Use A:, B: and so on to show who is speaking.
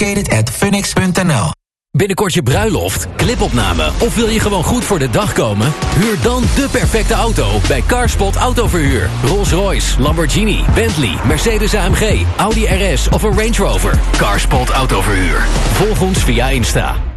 A: located@phoenix.nl.
B: Binnenkort je bruiloft, clipopname of wil je gewoon goed voor de dag komen? Huur dan de perfecte auto bij Carspot Autoverhuur. Rolls-Royce, Lamborghini, Bentley, Mercedes-AMG, Audi RS of een Range Rover. Carspot Autoverhuur. Volg ons via Insta.